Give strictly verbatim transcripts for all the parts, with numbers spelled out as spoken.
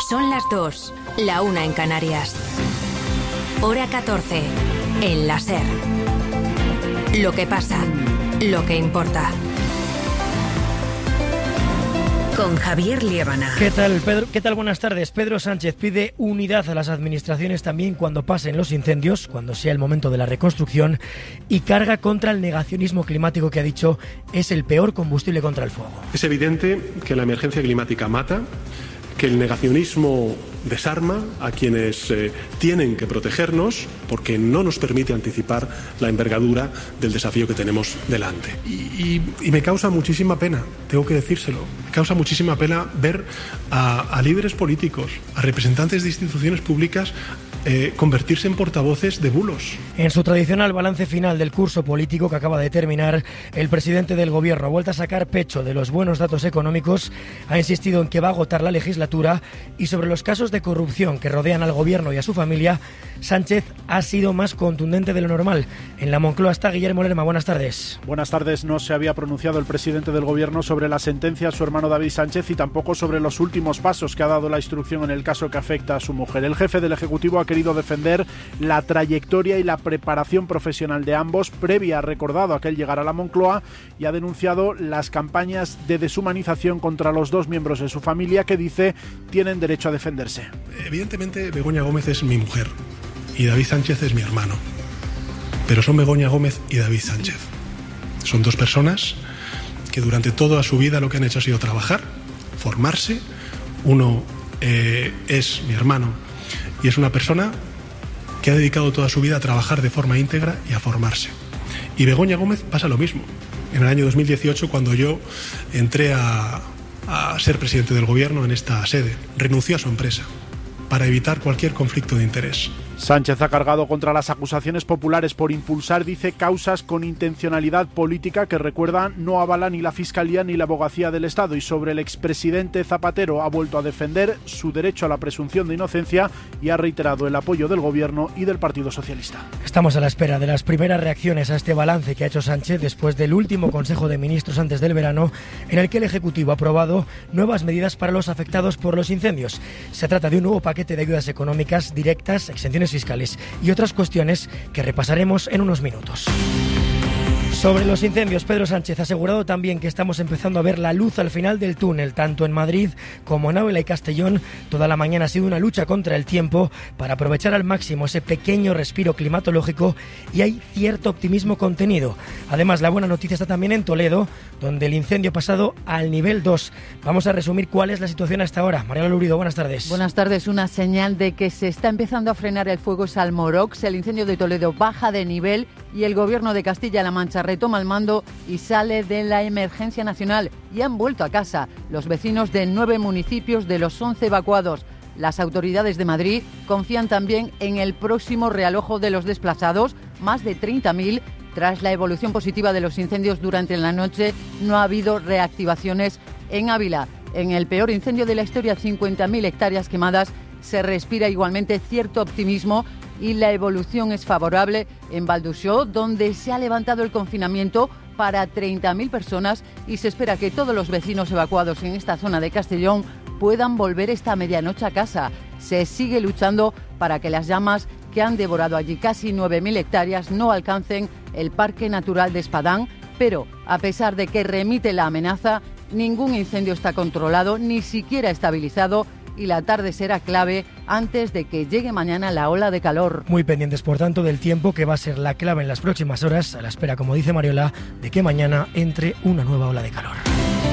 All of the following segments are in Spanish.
Son las dos, la una en Canarias. Hora catorce, en la SER. Lo que pasa, lo que importa. Con Javier Liébana. ¿Qué tal, Pedro? ¿Qué tal? Buenas tardes. Pedro Sánchez pide unidad a las administraciones también cuando pasen los incendios, cuando sea el momento de la reconstrucción, y carga contra el negacionismo climático que ha dicho es el peor combustible contra el fuego. Es evidente que la emergencia climática mata, que el negacionismo desarma a quienes eh, tienen que protegernos porque no nos permite anticipar la envergadura del desafío que tenemos delante. Y, y, y me causa muchísima pena, tengo que decírselo, me causa muchísima pena ver a, a líderes políticos, a representantes de instituciones públicas Eh, convertirse en portavoces de bulos. En su tradicional balance final del curso político que acaba de terminar, el presidente del gobierno ha vuelto a sacar pecho de los buenos datos económicos, ha insistido en que va a agotar la legislatura y sobre los casos de corrupción que rodean al gobierno y a su familia, Sánchez ha sido más contundente de lo normal. En la Moncloa está Guillermo Lerma. Buenas tardes. Buenas tardes. No se había pronunciado el presidente del gobierno sobre la sentencia a su hermano David Sánchez y tampoco sobre los últimos pasos que ha dado la instrucción en el caso que afecta a su mujer. El jefe del Ejecutivo ha querido defender la trayectoria y la preparación profesional de ambos previa, ha recordado, aquel llegar a la Moncloa, y ha denunciado las campañas de deshumanización contra los dos miembros de su familia que dice tienen derecho a defenderse. Evidentemente Begoña Gómez es mi mujer y David Sánchez es mi hermano, pero son Begoña Gómez y David Sánchez. Son dos personas que durante toda su vida lo que han hecho ha sido trabajar, formarse. Uno eh, es mi hermano y es una persona que ha dedicado toda su vida a trabajar de forma íntegra y a formarse. Y Begoña Gómez pasa lo mismo. En el año dos mil dieciocho, cuando yo entré a, a ser presidente del gobierno en esta sede, renunció a su empresa para evitar cualquier conflicto de interés. Sánchez ha cargado contra las acusaciones populares por impulsar, dice, causas con intencionalidad política que, recuerda, no avala ni la Fiscalía ni la Abogacía del Estado. Y sobre el expresidente Zapatero ha vuelto a defender su derecho a la presunción de inocencia y ha reiterado el apoyo del Gobierno y del Partido Socialista. Estamos a la espera de las primeras reacciones a este balance que ha hecho Sánchez después del último Consejo de Ministros antes del verano, en el que el Ejecutivo ha aprobado nuevas medidas para los afectados por los incendios. Se trata de un nuevo paquete de ayudas económicas directas, exenciones fiscales y otras cuestiones que repasaremos en unos minutos. Sobre los incendios, Pedro Sánchez ha asegurado también que estamos empezando a ver la luz al final del túnel, tanto en Madrid como en Ávila y Castellón. Toda la mañana ha sido una lucha contra el tiempo para aprovechar al máximo ese pequeño respiro climatológico y hay cierto optimismo contenido. Además, la buena noticia está también en Toledo, donde el incendio ha pasado al nivel dos. Vamos a resumir cuál es la situación hasta ahora. Mariela Lurido, buenas tardes. Buenas tardes. Una señal de que se está empezando a frenar el fuego es Almorox. El incendio de Toledo baja de nivel y el Gobierno de Castilla-La Mancha retoma el mando y sale de la emergencia nacional. Y han vuelto a casa los vecinos de nueve municipios de los once evacuados. Las autoridades de Madrid confían también en el próximo realojo de los desplazados, más de treinta mil. Tras la evolución positiva de los incendios durante la noche, no ha habido reactivaciones en Ávila. En el peor incendio de la historia, cincuenta mil hectáreas quemadas, se respira igualmente cierto optimismo y la evolución es favorable en Valduxó, donde se ha levantado el confinamiento para treinta mil personas y se espera que todos los vecinos evacuados en esta zona de Castellón puedan volver esta medianoche a casa. Se sigue luchando para que las llamas que han devorado allí casi nueve mil hectáreas no alcancen el Parque Natural de Espadán, pero a pesar de que remite la amenaza, ningún incendio está controlado, ni siquiera estabilizado, y la tarde será clave antes de que llegue mañana la ola de calor. Muy pendientes, por tanto, del tiempo, que va a ser la clave en las próximas horas, a la espera, como dice Mariola, de que mañana entre una nueva ola de calor.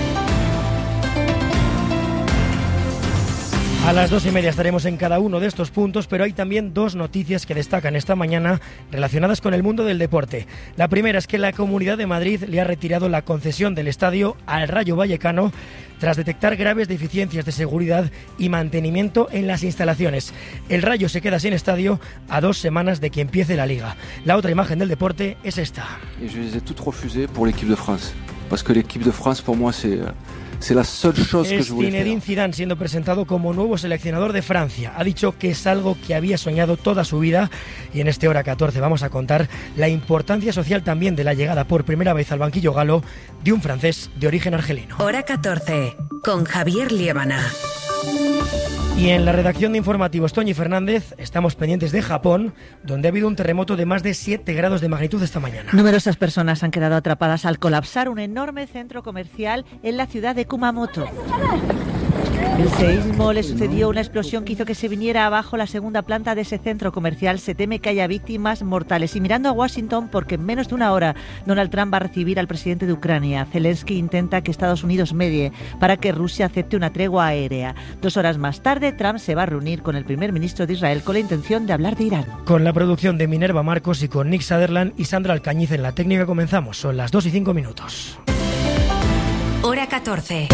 A las dos y media estaremos en cada uno de estos puntos, pero hay también dos noticias que destacan esta mañana relacionadas con el mundo del deporte. La primera es que la Comunidad de Madrid le ha retirado la concesión del estadio al Rayo Vallecano tras detectar graves deficiencias de seguridad y mantenimiento en las instalaciones. El Rayo se queda sin estadio a dos semanas de que empiece la Liga. La otra imagen del deporte es esta. Y yo les he toutes refusées pour l'équipe de France, parce que l'équipe de France pour moi c'est C'est la seule chose que es je voulais Zinedine faire. Zidane siendo presentado como nuevo seleccionador de Francia. Ha dicho que es algo que había soñado toda su vida y en este Hora catorce vamos a contar la importancia social también de la llegada por primera vez al banquillo galo de un francés de origen argelino. Hora catorce, con Javier Liébana. Y en la redacción de informativos, Toñi Fernández, estamos pendientes de Japón, donde ha habido un terremoto de más de siete grados de magnitud esta mañana. Numerosas personas han quedado atrapadas al colapsar un enorme centro comercial en la ciudad de Kumamoto. El seísmo le sucedió una explosión que hizo que se viniera abajo la segunda planta de ese centro comercial. Se teme que haya víctimas mortales. Y mirando a Washington, porque en menos de una hora Donald Trump va a recibir al presidente de Ucrania. Zelensky intenta que Estados Unidos medie para que Rusia acepte una tregua aérea. Dos horas más tarde, Trump se va a reunir con el primer ministro de Israel con la intención de hablar de Irán. Con la producción de Minerva Marcos y con Nick Sutherland y Sandra Alcañiz en la técnica comenzamos. Son las dos y cinco minutos. Hora catorce.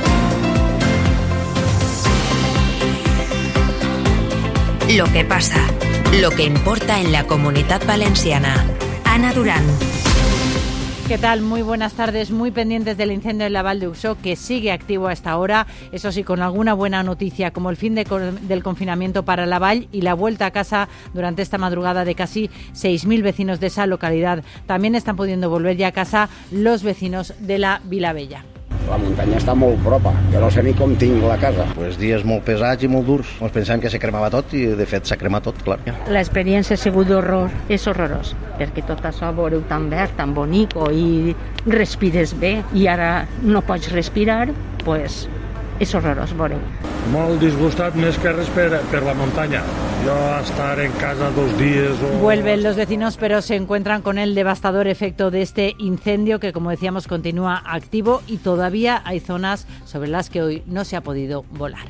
Lo que pasa, lo que importa en la Comunitat Valenciana. Ana Durán. ¿Qué tal? Muy buenas tardes, muy pendientes del incendio en la Val d'Uixó, que sigue activo a esta hora, eso sí, con alguna buena noticia, como el fin de, del confinamiento para la Val y la vuelta a casa durante esta madrugada de casi seis mil vecinos de esa localidad. También están pudiendo volver ya a casa los vecinos de la Vilavella. La muntanya està molt propa, jo no sé ni com tinc la casa. Pues dies molt pesats i molt durs. Ens pensàvem que se cremava tot i de fet s'ha cremat tot, clar. L'experiència ha sigut d'horror, és horrorós, perquè tot això veureu tan verd, tan bonic i respires bé i ara no pots respirar, pues és horrorós, veureu. Molt disgustat més que res per, per la muntanya. Yo a estar en casa dos días o... Vuelven los vecinos, pero se encuentran con el devastador efecto de este incendio que, como decíamos, continúa activo y todavía hay zonas sobre las que hoy no se ha podido volar.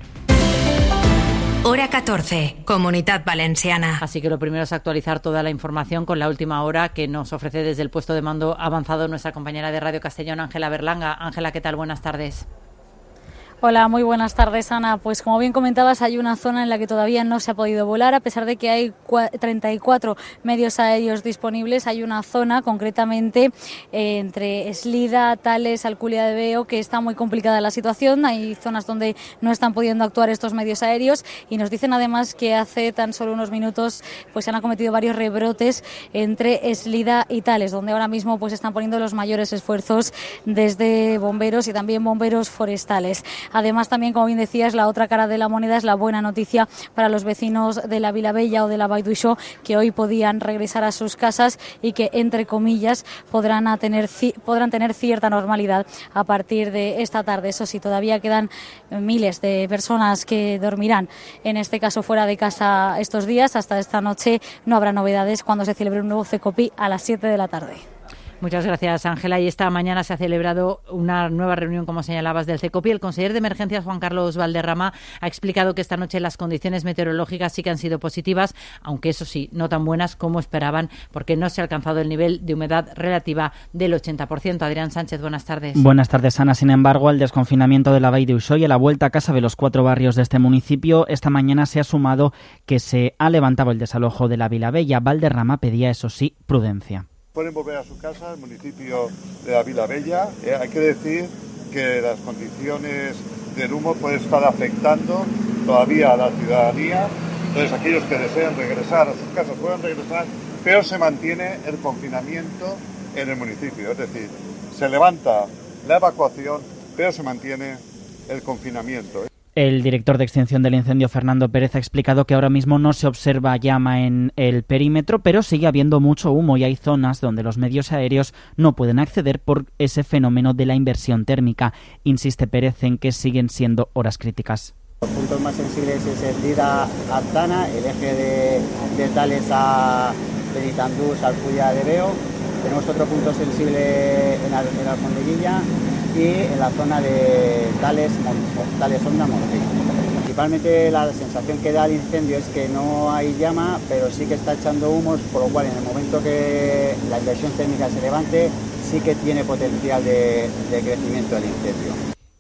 Hora catorce, Comunitat Valenciana. Así que lo primero es actualizar toda la información con la última hora que nos ofrece desde el puesto de mando avanzado nuestra compañera de Radio Castellón, Ángela Berlanga. Ángela, ¿qué tal? Buenas tardes. Hola, muy buenas tardes, Ana. Pues como bien comentabas, hay una zona en la que todavía no se ha podido volar, a pesar de que hay treinta y cuatro medios aéreos disponibles. Hay una zona, concretamente eh, entre Eslida, Tales, Alculia de Veo, que está muy complicada la situación. Hay zonas donde no están pudiendo actuar estos medios aéreos y nos dicen además que hace tan solo unos minutos pues se han acometido varios rebrotes entre Eslida y Tales, donde ahora mismo pues están poniendo los mayores esfuerzos desde bomberos y también bomberos forestales. Además, también, como bien decías, la otra cara de la moneda es la buena noticia para los vecinos de la Vilavella o de la Val d'Uixó, que hoy podían regresar a sus casas y que, entre comillas, podrán, a tener, podrán tener cierta normalidad a partir de esta tarde. Eso sí, todavía quedan miles de personas que dormirán, en este caso fuera de casa estos días. Hasta esta noche no habrá novedades cuando se celebre un nuevo CECOPI a las siete de la tarde. Muchas gracias, Ángela. Y esta mañana se ha celebrado una nueva reunión, como señalabas, del CECOPI. El consejero de Emergencias, Juan Carlos Valderrama, ha explicado que esta noche las condiciones meteorológicas sí que han sido positivas, aunque eso sí, no tan buenas como esperaban, porque no se ha alcanzado el nivel de humedad relativa del ochenta por ciento. Adrián Sánchez, buenas tardes. Buenas tardes, Ana. Sin embargo, al desconfinamiento de la Val d'Uixó y a la vuelta a casa de los cuatro barrios de este municipio, esta mañana se ha sumado que se ha levantado el desalojo de la Vilavella. Valderrama pedía, eso sí, prudencia. Pueden volver a su casa, el municipio de la Vilavella. Eh, hay que decir que las condiciones del humo pueden estar afectando todavía a la ciudadanía. Entonces, aquellos que desean regresar a sus casas pueden regresar, pero se mantiene el confinamiento en el municipio. Es decir, se levanta la evacuación, pero se mantiene el confinamiento. El director de extinción del incendio, Fernando Pérez, ha explicado que ahora mismo no se observa llama en el perímetro, pero sigue habiendo mucho humo y hay zonas donde los medios aéreos no pueden acceder por ese fenómeno de la inversión térmica. Insiste Pérez en que siguen siendo horas críticas. Los puntos más sensibles es el Lida a Artana, el eje de, de Tales a Benitandús, Alcudia de Veo. Tenemos otro punto sensible en, Al, en Alfondeguilla y en la zona de Tales, Tales Onda, Monte. Principalmente la sensación que da el incendio es que no hay llama, pero sí que está echando humos, por lo cual en el momento que la inversión térmica se levante, sí que tiene potencial de, de crecimiento del incendio.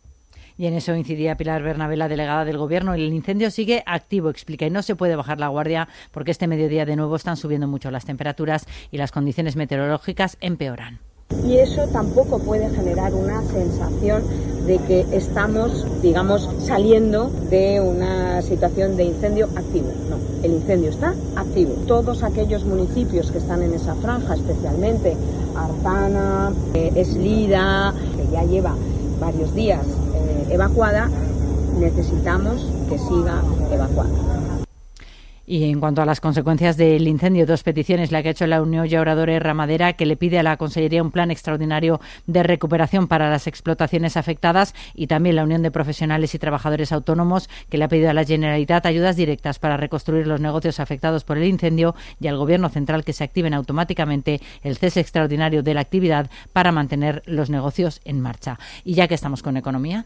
Y en eso incidía Pilar Bernabé, la delegada del Gobierno. El incendio sigue activo, explica, y no se puede bajar la guardia porque este mediodía de nuevo están subiendo mucho las temperaturas y las condiciones meteorológicas empeoran. Y eso tampoco puede generar una sensación de que estamos, digamos, saliendo de una situación de incendio activo. No, el incendio está activo. Todos aquellos municipios que están en esa franja, especialmente Artana, eh, Eslida, que ya lleva varios días eh, evacuada, necesitamos que siga evacuando. Y en cuanto a las consecuencias del incendio, dos peticiones, la que ha hecho la Unión Llauradora y Ramadera, que le pide a la Consellería un plan extraordinario de recuperación para las explotaciones afectadas, y también la Unión de Profesionales y Trabajadores Autónomos, que le ha pedido a la Generalitat ayudas directas para reconstruir los negocios afectados por el incendio, y al Gobierno central que se activen automáticamente el cese extraordinario de la actividad para mantener los negocios en marcha. Y ya que estamos con economía.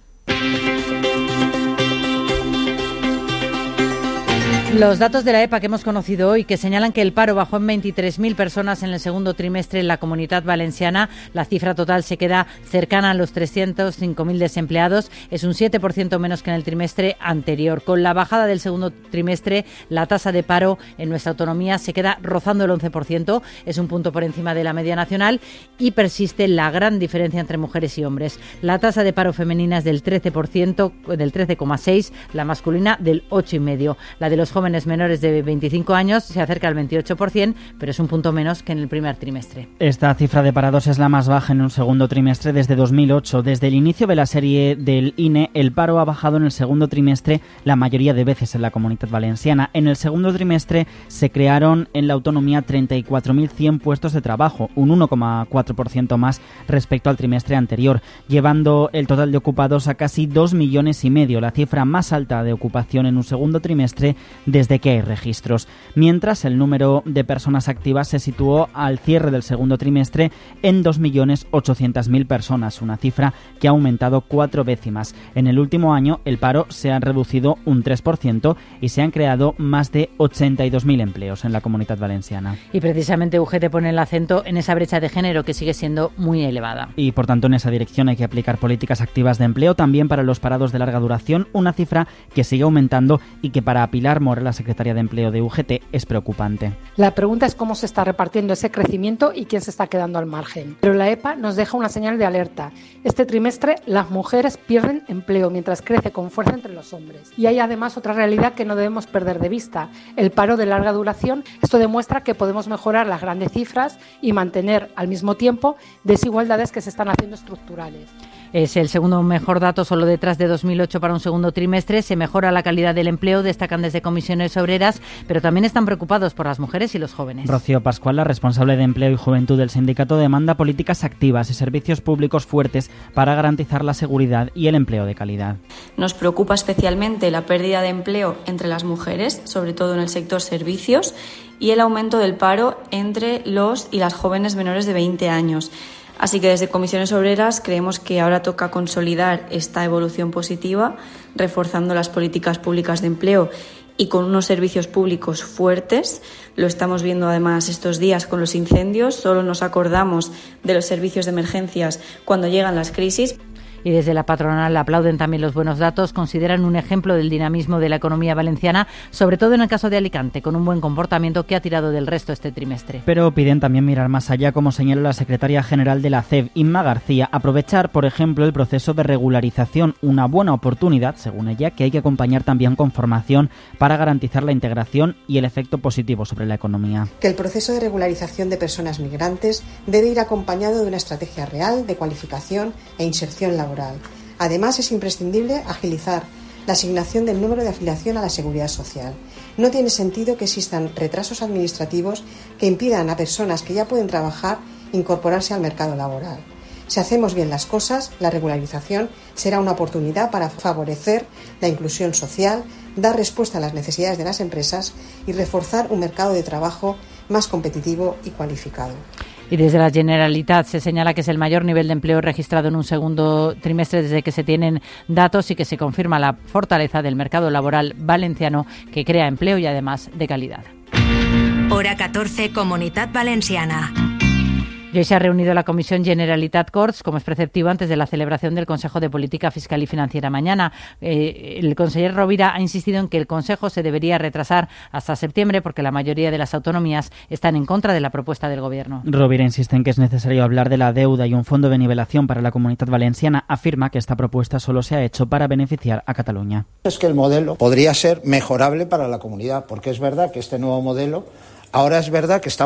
Los datos de la E P A que hemos conocido hoy, que señalan que el paro bajó en veintitrés mil personas en el segundo trimestre en la Comunitat Valenciana. La cifra total se queda cercana a los trescientos cinco mil desempleados. Es un siete por ciento menos que en el trimestre anterior. Con la bajada del segundo trimestre, la tasa de paro en nuestra autonomía se queda rozando el once por ciento. Es un punto por encima de la media nacional y persiste la gran diferencia entre mujeres y hombres. La tasa de paro femenina es del trece por ciento, del trece coma seis por ciento, la masculina del ocho coma cinco por ciento. La de los jóvenes menores de veinticinco años se acerca al veintiocho por ciento, pero es un punto menos que en el primer trimestre. Esta cifra de parados es la más baja en un segundo trimestre desde dos mil ocho. Desde el inicio de la serie del I N E, el paro ha bajado en el segundo trimestre la mayoría de veces en la Comunitat Valenciana. En el segundo trimestre se crearon en la autonomía treinta y cuatro mil cien puestos de trabajo, un uno coma cuatro por ciento más respecto al trimestre anterior, llevando el total de ocupados a casi dos millones y medio, la cifra más alta de ocupación en un segundo trimestre desde que hay registros. Mientras, el número de personas activas se situó al cierre del segundo trimestre en dos millones ochocientas mil personas, una cifra que ha aumentado cuatro décimas. En el último año, el paro se ha reducido un tres por ciento y se han creado más de ochenta y dos mil empleos en la Comunitat Valenciana. Y precisamente U G T pone el acento en esa brecha de género que sigue siendo muy elevada. Y por tanto, en esa dirección hay que aplicar políticas activas de empleo también para los parados de larga duración, una cifra que sigue aumentando y que para Pilar Morel, la secretaria de Empleo de U G T, es preocupante. La pregunta es cómo se está repartiendo ese crecimiento y quién se está quedando al margen. Pero la E P A nos deja una señal de alerta. Este trimestre las mujeres pierden empleo mientras crece con fuerza entre los hombres. Y hay además otra realidad que no debemos perder de vista, el paro de larga duración. Esto demuestra que podemos mejorar las grandes cifras y mantener al mismo tiempo desigualdades que se están haciendo estructurales. Es el segundo mejor dato, solo detrás de dos mil ocho para un segundo trimestre. Se mejora la calidad del empleo, destacan desde comisiones obreras, pero también están preocupados por las mujeres y los jóvenes. Rocío Pascual, la responsable de Empleo y Juventud del sindicato, demanda políticas activas y servicios públicos fuertes para garantizar la seguridad y el empleo de calidad. Nos preocupa especialmente la pérdida de empleo entre las mujeres, sobre todo en el sector servicios, y el aumento del paro entre los y las jóvenes menores de veinte años. Así que desde Comisiones Obreras creemos que ahora toca consolidar esta evolución positiva, reforzando las políticas públicas de empleo y con unos servicios públicos fuertes. Lo estamos viendo además estos días con los incendios. Solo nos acordamos de los servicios de emergencias cuando llegan las crisis. Y desde la patronal aplauden también los buenos datos, consideran un ejemplo del dinamismo de la economía valenciana, sobre todo en el caso de Alicante, con un buen comportamiento que ha tirado del resto este trimestre. Pero piden también mirar más allá, como señala la secretaria general de la C E B, Inma García, aprovechar, por ejemplo, el proceso de regularización, una buena oportunidad, según ella, que hay que acompañar también con formación para garantizar la integración y el efecto positivo sobre la economía. Que el proceso de regularización de personas migrantes debe ir acompañado de una estrategia real de cualificación e inserción laboral. Además, es imprescindible agilizar la asignación del número de afiliación a la Seguridad Social. No tiene sentido que existan retrasos administrativos que impidan a personas que ya pueden trabajar incorporarse al mercado laboral. Si hacemos bien las cosas, la regularización será una oportunidad para favorecer la inclusión social, dar respuesta a las necesidades de las empresas y reforzar un mercado de trabajo más competitivo y cualificado. Y desde la Generalitat se señala que es el mayor nivel de empleo registrado en un segundo trimestre desde que se tienen datos y que se confirma la fortaleza del mercado laboral valenciano, que crea empleo y además de calidad. Hora catorce, Comunitat Valenciana. Y hoy se ha reunido la Comisión Generalitat Corts, como es preceptivo, antes de la celebración del Consejo de Política Fiscal y Financiera mañana. Eh, el conseller Rovira ha insistido en que el Consejo se debería retrasar hasta septiembre porque la mayoría de las autonomías están en contra de la propuesta del Gobierno. Rovira insiste en que es necesario hablar de la deuda y un fondo de nivelación para la Comunitat Valenciana. Afirma que esta propuesta solo se ha hecho para beneficiar a Cataluña. Es que el modelo podría ser mejorable para la comunidad, porque es verdad que este nuevo modelo, ahora es verdad que estamos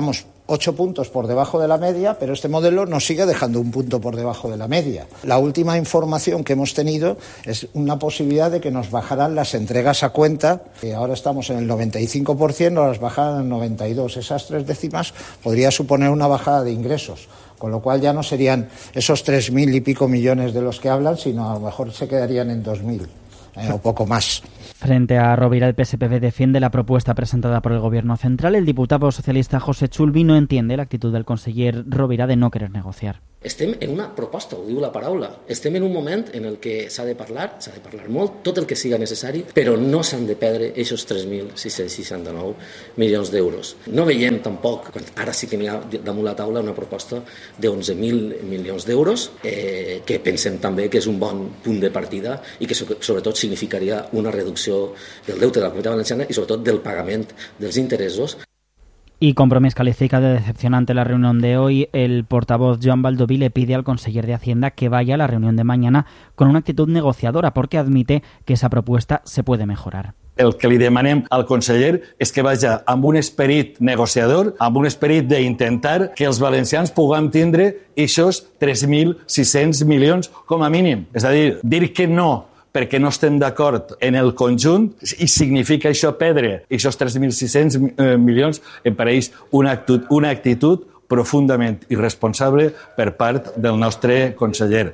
ocho puntos por debajo de la media, pero este modelo nos sigue dejando un punto por debajo de la media. La última información que hemos tenido es una posibilidad de que nos bajaran las entregas a cuenta, que ahora estamos en el noventa y cinco por ciento, nos las bajaran al noventa y dos por ciento. Esas tres décimas podría suponer una bajada de ingresos, con lo cual ya no serían esos tres mil y pico millones de los que hablan, sino a lo mejor se quedarían en dos mil eh, o poco más. Frente a Rovira, el P S P V defiende la propuesta presentada por el Gobierno central. El diputado socialista José Chulvi no entiende la actitud del conseller Rovira de no querer negociar. Estem en una proposta, ho diu la paraula. Estem en un moment en el que s'ha de parlar, s'ha de parlar molt, tot el que siga necessari, però no s'han de perdre aquests tres mil sis-cents seixanta-nou milions d'euros. No veiem tampoc, ara sí que n'hi ha damunt la taula una proposta d'onze mil milions d'euros, eh, que pensem també que és un bon punt de partida i que sobretot significaria una reducció del deute de la Comunitat Valenciana i sobretot del pagament dels interessos. Y Compromís califica de decepcionante la reunión de hoy. El portavoz Joan Baldoví le pide al conseller de Hacienda que vaya a la reunión de mañana con una actitud negociadora, porque admite que esa propuesta se puede mejorar. El que li demanem al conseller és que vagi amb un esperit negociador, amb un esperit d'intentar que els valencians puguem tindre aquests tres mil sis-cents milions com a mínim. És a dir, dir que no perquè no estem d'acord en el conjunt i significa això perdre aquests tres mil sis-cents milions, em pareix una actitud, una actitud profundament irresponsable per part del nostre conseller.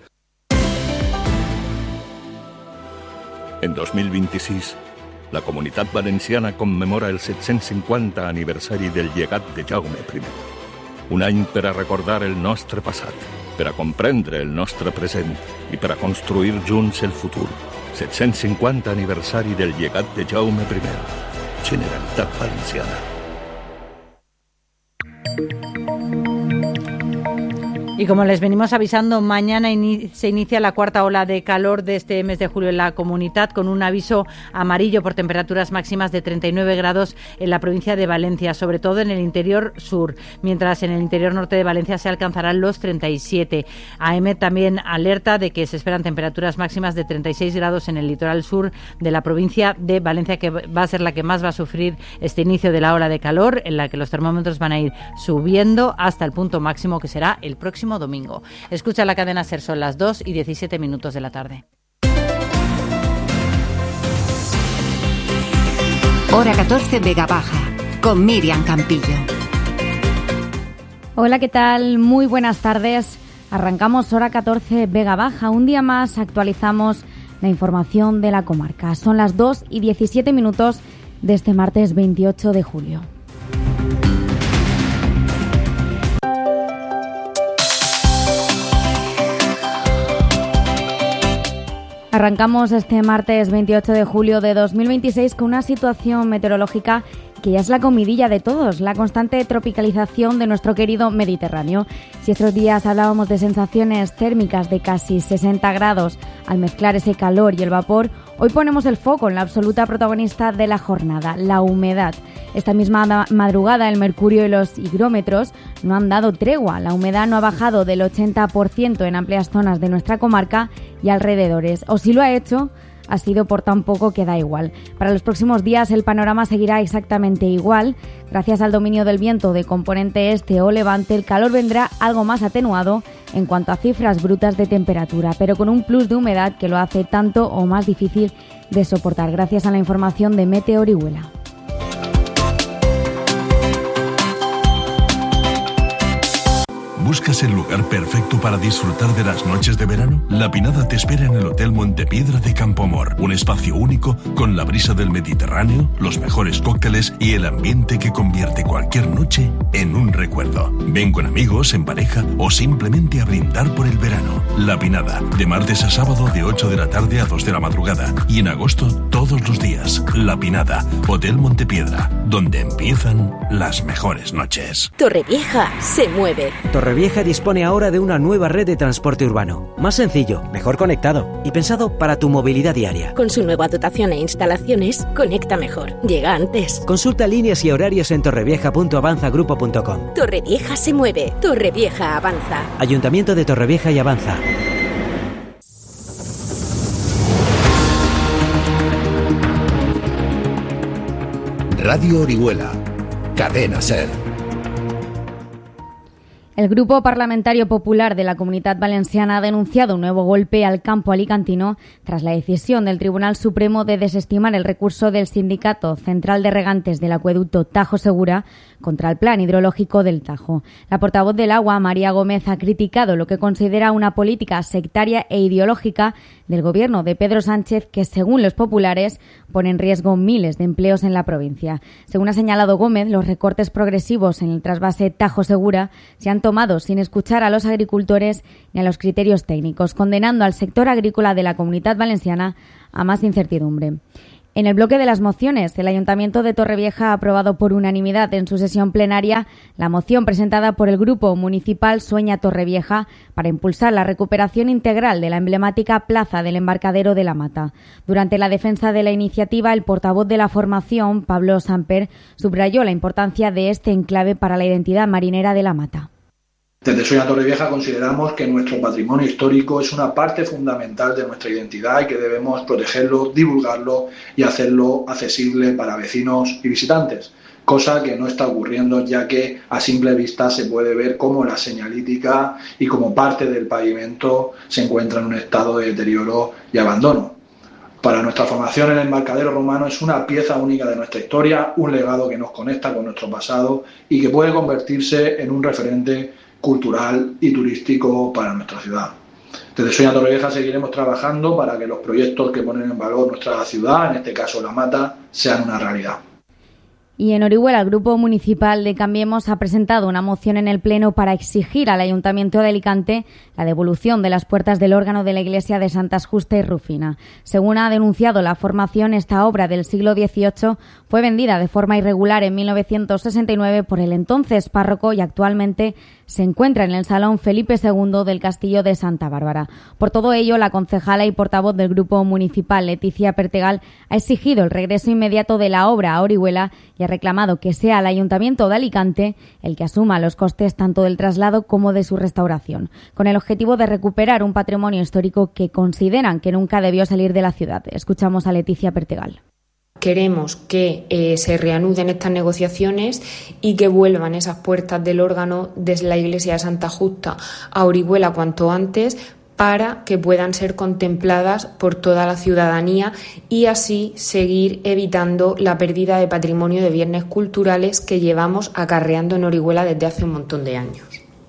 En dos mil vint-i-sis, la Comunitat Valenciana commemora el set-cents cinquanta aniversari del llegat de Jaume primer. Un any per a recordar el nostre passat, per a comprendre el nostre present i per a construir junts el futur. set-cents cinquanta aniversari del llegat de Jaume primer. Generalitat Valenciana. Y como les venimos avisando, mañana ini- se inicia la cuarta ola de calor de este mes de julio en la comunidad, con un aviso amarillo por temperaturas máximas de treinta y nueve grados en la provincia de Valencia, sobre todo en el interior sur, mientras en el interior norte de Valencia se alcanzarán los treinta y siete. A E M E también alerta de que se esperan temperaturas máximas de treinta y seis grados en el litoral sur de la provincia de Valencia, que va a ser la que más va a sufrir este inicio de la ola de calor, en la que los termómetros van a ir subiendo hasta el punto máximo, que será el próximo domingo. Escucha la cadena SER, son las dos y diecisiete minutos de la tarde. Hora catorce, Vega Baja, con Miriam Campillo. Hola, ¿qué tal? Muy buenas tardes. Arrancamos Hora catorce, Vega Baja. Un día más actualizamos la información de la comarca. Son las dos y diecisiete minutos de este martes veintiocho de julio. Arrancamos este martes veintiocho de julio de dos mil veintiséis con una situación meteorológica que ya es la comidilla de todos, la constante tropicalización de nuestro querido Mediterráneo. Si estos días hablábamos de sensaciones térmicas de casi sesenta grados al mezclar ese calor y el vapor, hoy ponemos el foco en la absoluta protagonista de la jornada, la humedad. Esta misma madrugada el mercurio y los higrómetros no han dado tregua. La humedad no ha bajado del ochenta por ciento en amplias zonas de nuestra comarca y alrededores. O si lo ha hecho, ha sido por tan poco que da igual. Para los próximos días el panorama seguirá exactamente igual. Gracias al dominio del viento de componente este o levante, el calor vendrá algo más atenuado en cuanto a cifras brutas de temperatura, pero con un plus de humedad que lo hace tanto o más difícil de soportar, gracias a la información de Meteo Orihuela. ¿Buscas el lugar perfecto para disfrutar de las noches de verano? La Pinada te espera en el Hotel Montepiedra de Campoamor, un espacio único con la brisa del Mediterráneo, los mejores cócteles y el ambiente que convierte cualquier noche en un recuerdo. Ven con amigos, en pareja o simplemente a brindar por el verano. La Pinada, de martes a sábado de ocho de la tarde a dos de la madrugada y en agosto todos los días. La Pinada, Hotel Montepiedra, donde empiezan las mejores noches. Torrevieja se mueve. Torrevieja dispone ahora de una nueva red de transporte urbano, más sencillo, mejor conectado y pensado para tu movilidad diaria. Con su nueva dotación e instalaciones, conecta mejor, llega antes. Consulta líneas y horarios en torrevieja punto avanza grupo punto com. Torrevieja se mueve, Torrevieja avanza. Ayuntamiento de Torrevieja y Avanza. Radio Orihuela, Cadena SER. El Grupo Parlamentario Popular de la Comunitat Valenciana ha denunciado un nuevo golpe al campo alicantino tras la decisión del Tribunal Supremo de desestimar el recurso del Sindicato Central de Regantes del Acueducto Tajo Segura contra el plan hidrológico del Tajo. La portavoz del Agua, María Gómez, ha criticado lo que considera una política sectaria e ideológica del gobierno de Pedro Sánchez que, según los populares, pone en riesgo miles de empleos en la provincia. Según ha señalado Gómez, los recortes progresivos en el trasvase Tajo Segura se han tomado sin escuchar a los agricultores ni a los criterios técnicos, condenando al sector agrícola de la Comunitat Valenciana a más incertidumbre. En el bloque de las mociones, el Ayuntamiento de Torrevieja ha aprobado por unanimidad en su sesión plenaria la moción presentada por el Grupo Municipal Sueña Torrevieja para impulsar la recuperación integral de la emblemática plaza del embarcadero de la Mata. Durante la defensa de la iniciativa, el portavoz de la formación, Pablo Samper, subrayó la importancia de este enclave para la identidad marinera de la Mata. Desde Sueña Torrevieja consideramos que nuestro patrimonio histórico es una parte fundamental de nuestra identidad y que debemos protegerlo, divulgarlo y hacerlo accesible para vecinos y visitantes, cosa que no está ocurriendo, ya que a simple vista se puede ver cómo la señalítica y como parte del pavimento se encuentra en un estado de deterioro y abandono. Para nuestra formación, el embarcadero romano es una pieza única de nuestra historia, un legado que nos conecta con nuestro pasado y que puede convertirse en un referente cultural y turístico para nuestra ciudad. Desde Sueña Torrevieja seguiremos trabajando para que los proyectos que ponen en valor nuestra ciudad, en este caso La Mata, sean una realidad. Y en Orihuela, el Grupo Municipal de Cambiemos ha presentado una moción en el Pleno para exigir al Ayuntamiento de Alicante la devolución de las puertas del órgano de la iglesia de Santas Justa y Rufina. Según ha denunciado la formación, esta obra del siglo dieciocho fue vendida de forma irregular en mil novecientos sesenta y nueve por el entonces párroco y actualmente se encuentra en el Salón Felipe segundo del Castillo de Santa Bárbara. Por todo ello, la concejala y portavoz del Grupo Municipal, Leticia Pertegal, ha exigido el regreso inmediato de la obra a Orihuela y ha reclamado que sea el Ayuntamiento de Alicante el que asuma los costes tanto del traslado como de su restauración, con el objetivo de recuperar un patrimonio histórico que consideran que nunca debió salir de la ciudad. Escuchamos a Leticia Pertegal. Queremos que eh, se reanuden estas negociaciones y que vuelvan esas puertas del órgano desde la iglesia de Santa Justa a Orihuela cuanto antes, para que puedan ser contempladas por toda la ciudadanía y así seguir evitando la pérdida de patrimonio de bienes culturales que llevamos acarreando en Orihuela desde hace un montón de años.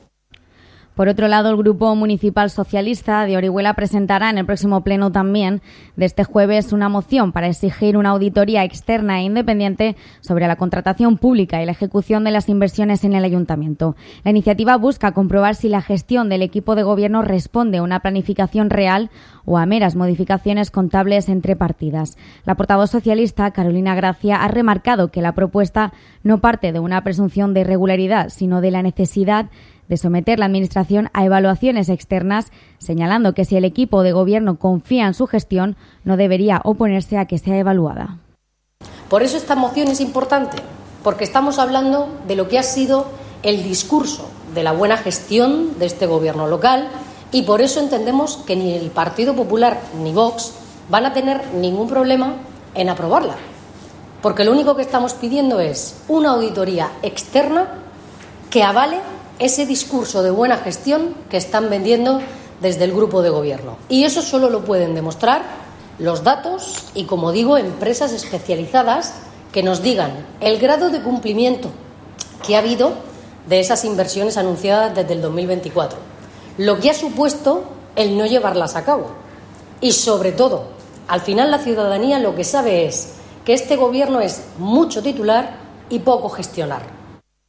Por otro lado, el Grupo Municipal Socialista de Orihuela presentará en el próximo pleno también de este jueves una moción para exigir una auditoría externa e independiente sobre la contratación pública y la ejecución de las inversiones en el ayuntamiento. La iniciativa busca comprobar si la gestión del equipo de gobierno responde a una planificación real o a meras modificaciones contables entre partidas. La portavoz socialista, Carolina Gracia, ha remarcado que la propuesta no parte de una presunción de irregularidad, sino de la necesidad de someter la Administración a evaluaciones externas, señalando que si el equipo de gobierno confía en su gestión, no debería oponerse a que sea evaluada. Por eso esta moción es importante, porque estamos hablando de lo que ha sido el discurso de la buena gestión de este gobierno local y por eso entendemos que ni el Partido Popular ni Vox van a tener ningún problema en aprobarla, porque lo único que estamos pidiendo es una auditoría externa que avale ese discurso de buena gestión que están vendiendo desde el grupo de gobierno. Y eso solo lo pueden demostrar los datos y, como digo, empresas especializadas que nos digan el grado de cumplimiento que ha habido de esas inversiones anunciadas desde el dos mil veinticuatro, lo que ha supuesto el no llevarlas a cabo. Y, sobre todo, al final la ciudadanía lo que sabe es que este gobierno es mucho titular y poco gestionar.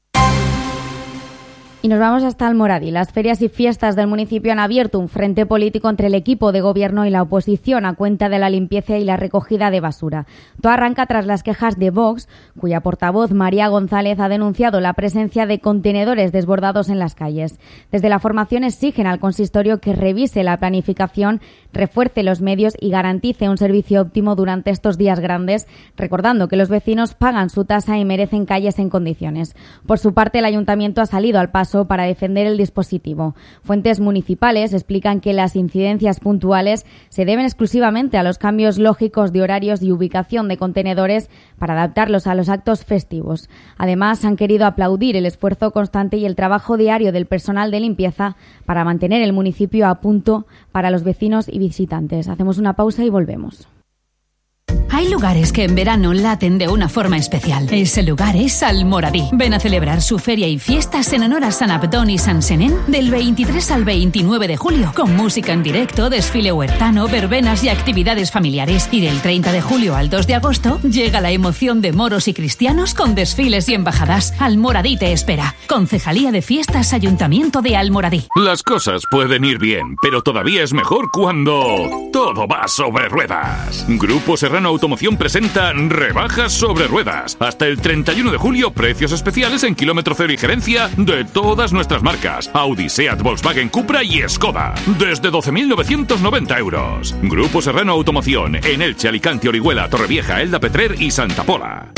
Y nos vamos hasta Almoradí. Las ferias y fiestas del municipio han abierto un frente político entre el equipo de gobierno y la oposición a cuenta de la limpieza y la recogida de basura. Todo arranca tras las quejas de Vox, cuya portavoz María González ha denunciado la presencia de contenedores desbordados en las calles. Desde la formación exigen al consistorio que revise la planificación, refuerce los medios y garantice un servicio óptimo durante estos días grandes, recordando que los vecinos pagan su tasa y merecen calles en condiciones. Por su parte, el ayuntamiento ha salido al paso caso para defender el dispositivo. Fuentes municipales explican que las incidencias puntuales se deben exclusivamente a los cambios lógicos de horarios y ubicación de contenedores para adaptarlos a los actos festivos. Además, han querido aplaudir el esfuerzo constante y el trabajo diario del personal de limpieza para mantener el municipio a punto para los vecinos y visitantes. Hacemos una pausa y volvemos. Hay lugares que en verano laten de una forma especial. Ese lugar es Almoradí. Ven a celebrar su feria y fiestas en honor a San Abdón y San Senén del veintitrés al veintinueve de julio, con música en directo, desfile huertano, verbenas y actividades familiares. Y del treinta de julio al dos de agosto llega la emoción de moros y cristianos con desfiles y embajadas. Almoradí te espera. Concejalía de Fiestas, Ayuntamiento de Almoradí. Las cosas pueden ir bien, pero todavía es mejor cuando todo va sobre ruedas. Grupo Serrano Automoción presenta rebajas sobre ruedas. Hasta el treinta y uno de julio, precios especiales en kilómetro cero y gerencia de todas nuestras marcas. Audi, Seat, Volkswagen, Cupra y Skoda. Desde doce mil novecientos noventa euros. Grupo Serrano Automoción en Elche, Alicante, Orihuela, Torrevieja, Elda, Petrer y Santa Pola.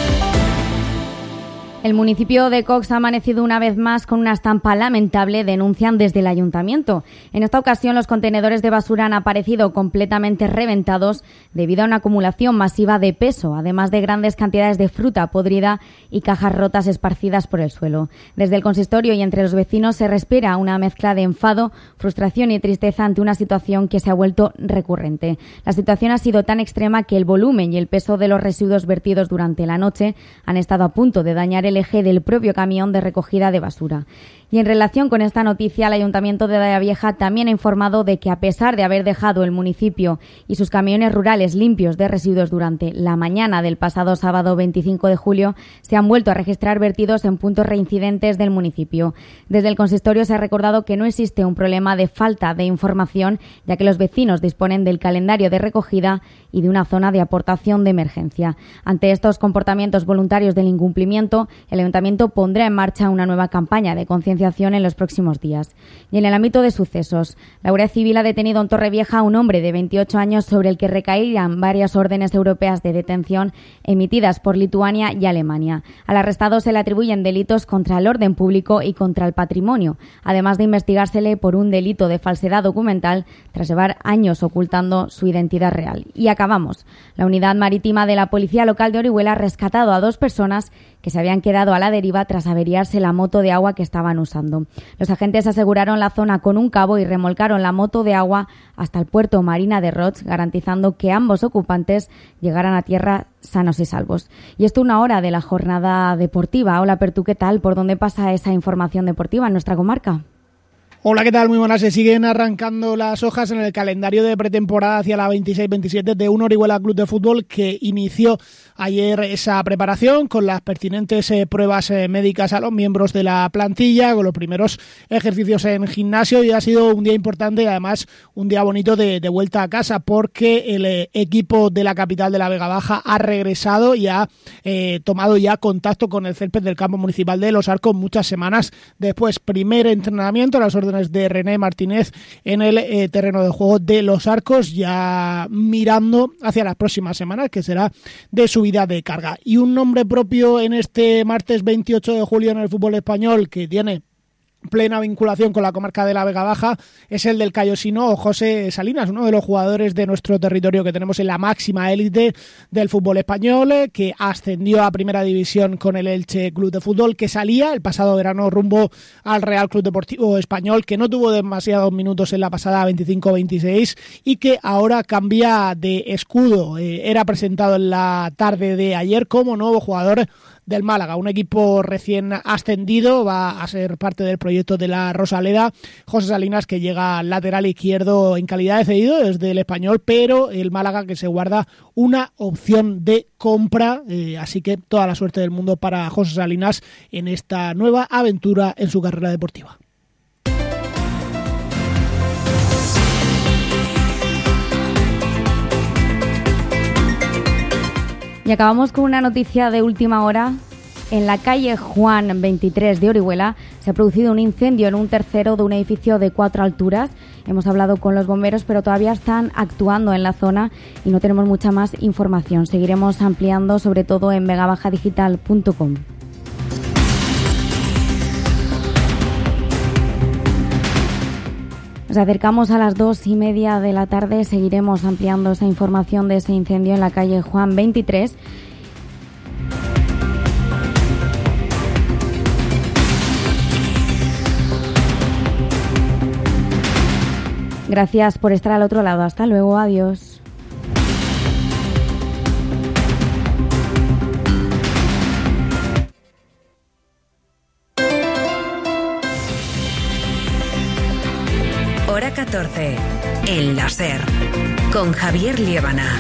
El municipio de Cox ha amanecido una vez más con una estampa lamentable, denuncian desde el ayuntamiento. En esta ocasión los contenedores de basura han aparecido completamente reventados debido a una acumulación masiva de peso, además de grandes cantidades de fruta podrida y cajas rotas esparcidas por el suelo. Desde el consistorio y entre los vecinos se respira una mezcla de enfado, frustración y tristeza ante una situación que se ha vuelto recurrente. La situación ha sido tan extrema que el volumen y el peso de los residuos vertidos durante la noche han estado a punto de dañar el eje del propio camión de recogida de basura. Y en relación con esta noticia, el Ayuntamiento de Daya Vieja también ha informado de que, a pesar de haber dejado el municipio y sus camiones rurales limpios de residuos durante la mañana del pasado sábado veinticinco de julio, se han vuelto a registrar vertidos en puntos reincidentes del municipio. Desde el consistorio se ha recordado que no existe un problema de falta de información, ya que los vecinos disponen del calendario de recogida y de una zona de aportación de emergencia. Ante estos comportamientos voluntarios del incumplimiento, el Ayuntamiento pondrá en marcha una nueva campaña de concienciación en los próximos días. Y en el ámbito de sucesos, la Guardia Civil ha detenido en Torrevieja a un hombre de veintiocho años sobre el que recaían varias órdenes europeas de detención emitidas por Lituania y Alemania. Al arrestado se le atribuyen delitos contra el orden público y contra el patrimonio, además de investigársele por un delito de falsedad documental tras llevar años ocultando su identidad real. Y acabamos. La unidad marítima de la Policía Local de Orihuela ha rescatado a dos personas que se habían quedado a la deriva tras averiarse la moto de agua que estaban usando. Los agentes aseguraron la zona con un cabo y remolcaron la moto de agua hasta el puerto Marina de Roch, garantizando que ambos ocupantes llegaran a tierra sanos y salvos. Y esto una hora de la jornada deportiva. Hola Pertu, ¿qué tal? ¿Por dónde pasa esa información deportiva en nuestra comarca? Hola, ¿qué tal? Muy buenas. Se siguen arrancando las hojas en el calendario de pretemporada hacia la veintiséis veintisiete de un Orihuela Club de Fútbol que inició ayer esa preparación con las pertinentes eh, pruebas eh, médicas a los miembros de la plantilla, con los primeros ejercicios en gimnasio, y ha sido un día importante y además un día bonito de, de vuelta a casa, porque el eh, equipo de la capital de la Vega Baja ha regresado y ha eh, tomado ya contacto con el césped del campo municipal de Los Arcos muchas semanas después. Primer entrenamiento a las órdenes de René Martínez en el eh, terreno de juego de Los Arcos, ya mirando hacia las próximas semanas, que será de subida de carga. Y un nombre propio en este martes veintiocho de julio en el fútbol español, que tiene plena vinculación con la comarca de la Vega Baja, es el del callosino José Salinas, uno de los jugadores de nuestro territorio que tenemos en la máxima élite del fútbol español, que ascendió a primera división con el Elche Club de Fútbol, que salía el pasado verano rumbo al Real Club Deportivo Español, que no tuvo demasiados minutos en la pasada veinticinco veintiséis y que ahora cambia de escudo. Eh, era presentado en la tarde de ayer como nuevo jugador del Málaga, un equipo recién ascendido, va a ser parte del proyecto de la Rosaleda. José Salinas, que llega lateral izquierdo en calidad de cedido desde el Español, pero el Málaga que se guarda una opción de compra, eh, así que toda la suerte del mundo para José Salinas en esta nueva aventura en su carrera deportiva. Y acabamos con una noticia de última hora. En la calle Juan veintitrés de Orihuela se ha producido un incendio en un tercero de un edificio de cuatro alturas. Hemos hablado con los bomberos, pero todavía están actuando en la zona y no tenemos mucha más información. Seguiremos ampliando, sobre todo en vega baja digital punto com. Nos acercamos a las dos y media de la tarde. Seguiremos ampliando esa información de ese incendio en la calle Juan veintitrés. Gracias por estar al otro lado. Hasta luego. Adiós. Hora catorce, en la SER, con Javier Liébana.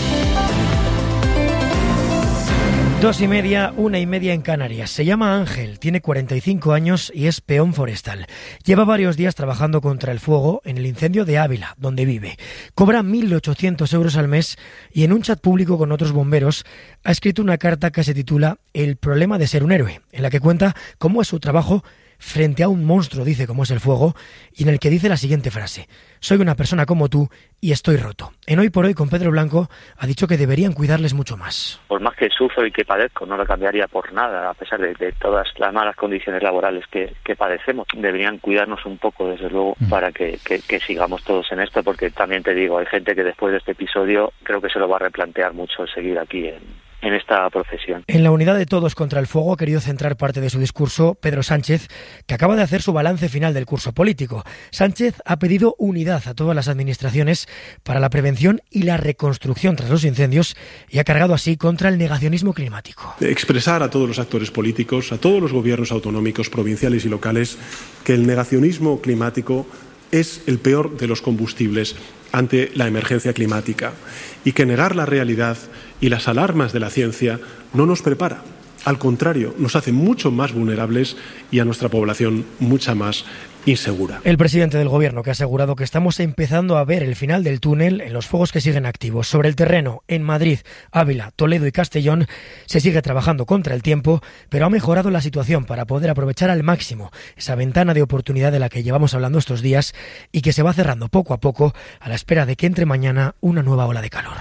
Dos y media, una y media en Canarias. Se llama Ángel, tiene cuarenta y cinco años y es peón forestal. Lleva varios días trabajando contra el fuego en el incendio de Ávila, donde vive. Cobra mil ochocientos euros al mes y en un chat público con otros bomberos ha escrito una carta que se titula El problema de ser un héroe, en la que cuenta cómo es su trabajo frente a un monstruo, dice cómo es el fuego, y en el que dice la siguiente frase: soy una persona como tú y estoy roto. En Hoy por Hoy con Pedro Blanco ha dicho que deberían cuidarles mucho más. Por más que sufro y que padezco, no lo cambiaría por nada, a pesar de, de todas las malas condiciones laborales que, que padecemos. Deberían cuidarnos un poco, desde luego, mm. para que, que, que sigamos todos en esto, porque también te digo, hay gente que después de este episodio creo que se lo va a replantear mucho el seguir aquí en... en esta profesión. En la unidad de Todos contra el Fuego ha querido centrar parte de su discurso Pedro Sánchez, que acaba de hacer su balance final del curso político. Sánchez ha pedido unidad a todas las administraciones para la prevención y la reconstrucción tras los incendios y ha cargado así contra el negacionismo climático. Expresar a todos los actores políticos, a todos los gobiernos autonómicos, provinciales y locales, que el negacionismo climático es el peor de los combustibles ante la emergencia climática y que negar la realidad y las alarmas de la ciencia no nos prepara. Al contrario, nos hace mucho más vulnerables y a nuestra población mucha más insegura. El presidente del Gobierno que ha asegurado que estamos empezando a ver el final del túnel en los fuegos que siguen activos. Sobre el terreno, en Madrid, Ávila, Toledo y Castellón, se sigue trabajando contra el tiempo, pero ha mejorado la situación para poder aprovechar al máximo esa ventana de oportunidad de la que llevamos hablando estos días y que se va cerrando poco a poco a la espera de que entre mañana una nueva ola de calor.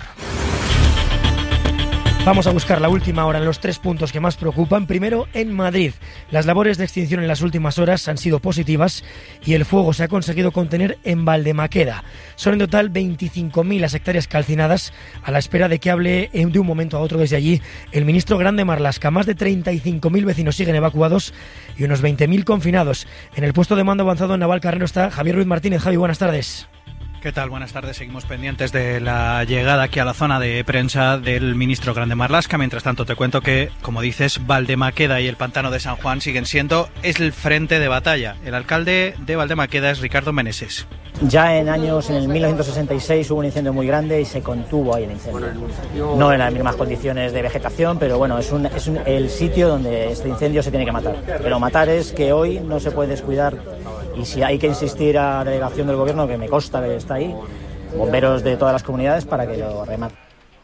Vamos a buscar la última hora en los tres puntos que más preocupan. Primero, en Madrid. Las labores de extinción en las últimas horas han sido positivas y el fuego se ha conseguido contener en Valdemaqueda. Son en total veinticinco mil las hectáreas calcinadas, a la espera de que hable de un momento a otro desde allí el ministro Grande Marlaska. Más de treinta y cinco mil vecinos siguen evacuados y unos veinte mil confinados. En el puesto de mando avanzado en Navalcarnero está Javier Ruiz Martínez. Javi, buenas tardes. ¿Qué tal? Buenas tardes. Seguimos pendientes de la llegada aquí a la zona de prensa del ministro Grande Marlaska. Mientras tanto, te cuento que, como dices, Valdemaqueda y el pantano de San Juan siguen siendo el frente de batalla. El alcalde de Valdemaqueda es Ricardo Meneses. Ya en años, en el mil novecientos sesenta y seis hubo un incendio muy grande y se contuvo ahí el incendio. No en las mismas condiciones de vegetación, pero bueno, es, un, es un, el sitio donde este incendio se tiene que matar. Pero matar es que hoy no se puede descuidar. Y si hay que insistir a la delegación del gobierno, que me consta que está ahí, bomberos de todas las comunidades para que lo rematen.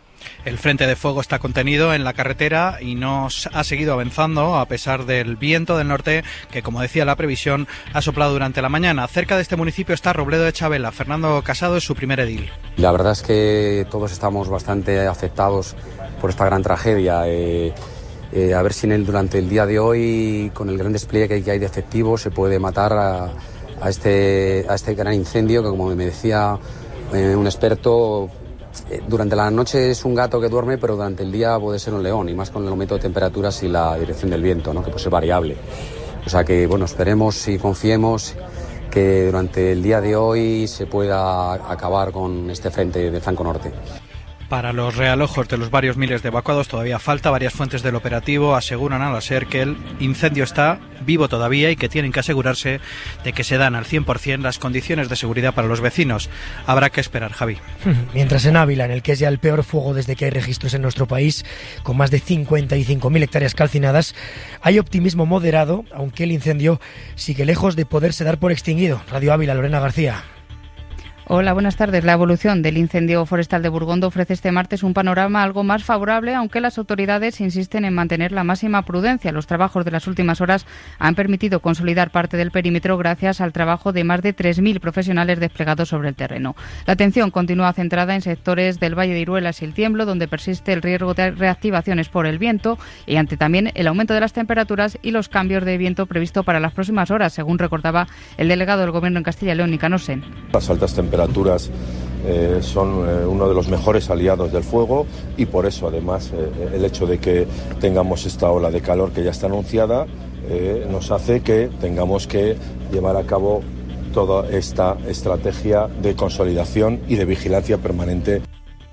El frente de fuego está contenido en la carretera y no ha seguido avanzando a pesar del viento del norte que, como decía la previsión, ha soplado durante la mañana. Cerca de este municipio está Robledo de Chabela. Fernando Casado es su primer edil. La verdad es que todos estamos bastante afectados por esta gran tragedia. Eh, eh, a ver si en el, durante el día de hoy, con el gran despliegue que hay de efectivos, se puede matar a, a, este, a este gran incendio que, como me decía eh, un experto, durante la noche es un gato que duerme, pero durante el día puede ser un león, y más con el aumento de temperaturas y la dirección del viento, ¿no? Que puede ser variable. O sea que, bueno, esperemos y confiemos que durante el día de hoy se pueda acabar con este frente del flanco norte. Para los realojos de los varios miles de evacuados todavía falta. Varias fuentes del operativo aseguran a la SER que el incendio está vivo todavía y que tienen que asegurarse de que se dan al cien por ciento las condiciones de seguridad para los vecinos. Habrá que esperar, Javi. Mientras en Ávila, en el que es ya el peor fuego desde que hay registros en nuestro país, con más de cincuenta y cinco mil hectáreas calcinadas, hay optimismo moderado, aunque el incendio sigue lejos de poderse dar por extinguido. Radio Ávila, Lorena García. Hola, buenas tardes. La evolución del incendio forestal de Burgondo ofrece este martes un panorama algo más favorable, aunque las autoridades insisten en mantener la máxima prudencia. Los trabajos de las últimas horas han permitido consolidar parte del perímetro gracias al trabajo de más de tres mil profesionales desplegados sobre el terreno. La atención continúa centrada en sectores del Valle de Iruelas y el Tiemblo, donde persiste el riesgo de reactivaciones por el viento y ante también el aumento de las temperaturas y los cambios de viento previsto para las próximas horas, según recordaba el delegado del Gobierno en Castilla y León, Nicanor Sen. Las altas temperaturas temperaturas eh, son eh, uno de los mejores aliados del fuego y por eso además eh, el hecho de que tengamos esta ola de calor que ya está anunciada eh, nos hace que tengamos que llevar a cabo toda esta estrategia de consolidación y de vigilancia permanente.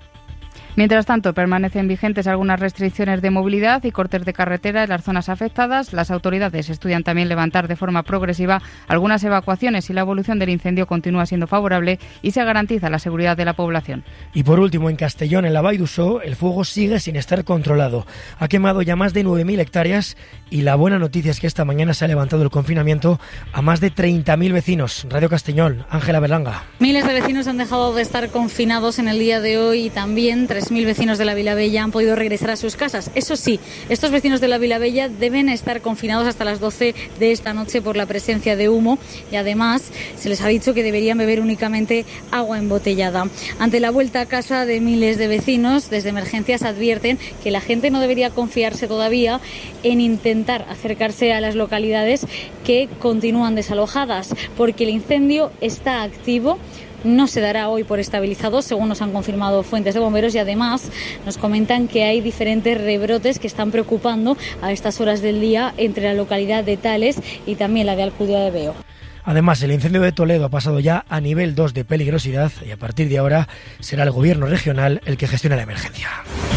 Mientras tanto, permanecen vigentes algunas restricciones de movilidad y cortes de carretera en las zonas afectadas. Las autoridades estudian también levantar de forma progresiva algunas evacuaciones y la evolución del incendio continúa siendo favorable y se garantiza la seguridad de la población. Y por último, en Castellón, en la Vall d'Uixó, el fuego sigue sin estar controlado. Ha quemado ya más de nueve mil hectáreas y la buena noticia es que esta mañana se ha levantado el confinamiento a más de treinta mil vecinos. Radio Castellón, Ángela Berlanga. Miles de vecinos han dejado de estar confinados en el día de hoy y también tres mil vecinos de la Vilabella han podido regresar a sus casas. Eso sí, estos vecinos de la Vilabella deben estar confinados hasta las doce de esta noche por la presencia de humo y además se les ha dicho que deberían beber únicamente agua embotellada. Ante la vuelta a casa de miles de vecinos, desde emergencias advierten que la gente no debería confiarse todavía en intentar acercarse a las localidades que continúan desalojadas, porque el incendio está activo. No se dará hoy por estabilizado, según nos han confirmado fuentes de bomberos, y además nos comentan que hay diferentes rebrotes que están preocupando a estas horas del día entre la localidad de Tales y también la de Alcudia de Veo. Además, el incendio de Toledo ha pasado ya a nivel dos de peligrosidad y a partir de ahora será el gobierno regional el que gestione la emergencia.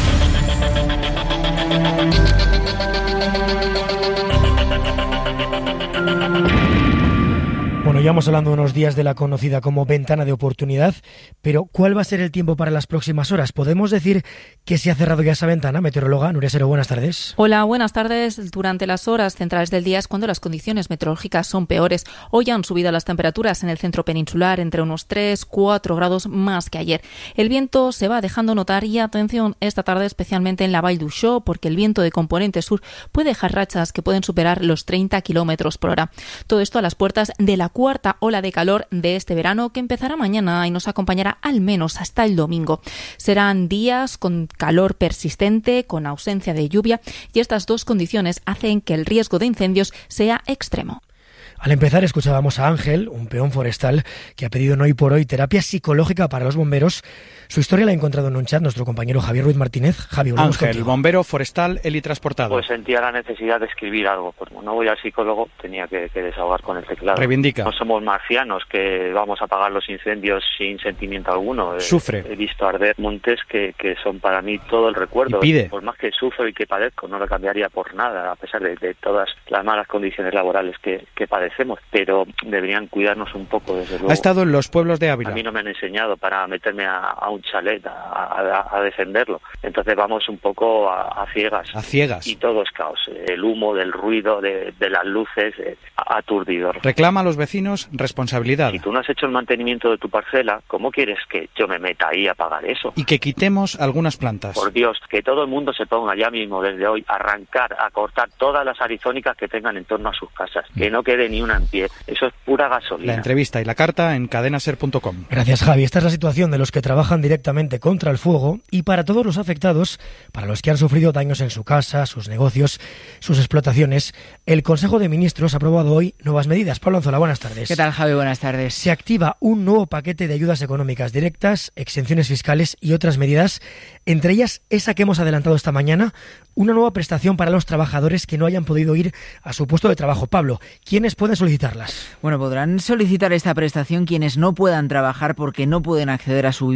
Bueno, llevamos hablando unos días de la conocida como ventana de oportunidad, pero ¿cuál va a ser el tiempo para las próximas horas? ¿Podemos decir que se ha cerrado ya esa ventana? Meteoróloga Nuria Sero, buenas tardes. Hola, buenas tardes. Durante las horas centrales del día es cuando las condiciones meteorológicas son peores. Hoy han subido las temperaturas en el centro peninsular entre unos tres a cuatro grados más que ayer. El viento se va dejando notar y atención esta tarde especialmente en la Vall d'Uixó, porque el viento de componente sur puede dejar rachas que pueden superar los treinta kilómetros por hora. Todo esto a las puertas de la cuarta ola de calor de este verano que empezará mañana y nos acompañará al menos hasta el domingo. Serán días con calor persistente, con ausencia de lluvia y estas dos condiciones hacen que el riesgo de incendios sea extremo. Al empezar escuchábamos a Ángel, un peón forestal que ha pedido en Hoy por Hoy terapia psicológica para los bomberos. Su historia la ha encontrado en un chat nuestro compañero Javier Ruiz Martínez. Javi, volvemos Ángel, contigo. bombero forestal helitransportado. Pues sentía la necesidad de escribir algo. Pues como no voy al psicólogo, tenía que, que desahogar con el teclado. Reivindica. No somos marcianos que vamos a apagar los incendios sin sentimiento alguno. Sufre. He, he visto arder montes que, que son para mí todo el recuerdo. Y pide. Por más que sufro y que padezco, no lo cambiaría por nada, a pesar de, de todas las malas condiciones laborales que, que padecemos. Pero deberían cuidarnos un poco, desde luego. Ha estado en los pueblos de Ávila. A mí no me han enseñado para meterme a, a un chalet a, a, a defenderlo. Entonces vamos un poco a, a ciegas. A ciegas. Y todo es caos. El humo, del ruido, de, de las luces, eh, aturdidor. Reclama a los vecinos responsabilidad. Si tú no has hecho el mantenimiento de tu parcela, ¿cómo quieres que yo me meta ahí a pagar eso? Y que quitemos algunas plantas. Por Dios, que todo el mundo se ponga ya mismo desde hoy a arrancar, a cortar todas las arizónicas que tengan en torno a sus casas. Que no quede ni una en pie. Eso es pura gasolina. La entrevista y la carta en cadenaser punto com. Gracias, Javi. Esta es la situación de los que trabajan directamente contra el fuego y para todos los afectados, para los que han sufrido daños en su casa, sus negocios, sus explotaciones, el Consejo de Ministros ha aprobado hoy nuevas medidas. Pablo Anzola, buenas tardes. ¿Qué tal, Javi? Buenas tardes. Se activa un nuevo paquete de ayudas económicas directas, exenciones fiscales y otras medidas, entre ellas esa que hemos adelantado esta mañana, una nueva prestación para los trabajadores que no hayan podido ir a su puesto de trabajo. Pablo, ¿quiénes pueden solicitarlas? Bueno, podrán solicitar esta prestación quienes no puedan trabajar porque no pueden acceder a su vivienda